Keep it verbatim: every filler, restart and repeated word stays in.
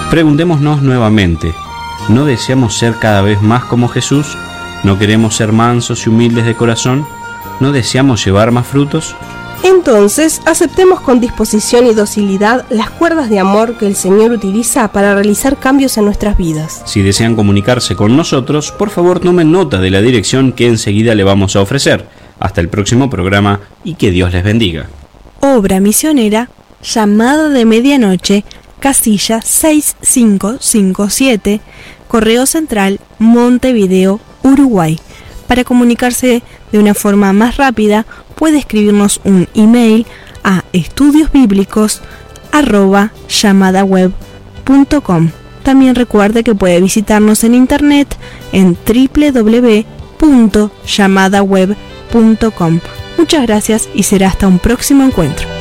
Preguntémonos nuevamente, ¿no deseamos ser cada vez más como Jesús? ¿No queremos ser mansos y humildes de corazón? ¿No deseamos llevar más frutos? Entonces, aceptemos con disposición y docilidad las cuerdas de amor que el Señor utiliza para realizar cambios en nuestras vidas. Si desean comunicarse con nosotros, por favor tomen nota de la dirección que enseguida le vamos a ofrecer. Hasta el próximo programa y que Dios les bendiga. Obra misionera, Llamada de Medianoche, casilla seis cinco cinco siete, Correo Central, Montevideo, Uruguay. Para comunicarse de una forma más rápida, puede escribirnos un email a estudiosbíblicos arroba llamadaweb punto com. También recuerde que puede visitarnos en internet en doble u doble u doble u punto llamadaweb punto com. Muchas gracias y será hasta un próximo encuentro.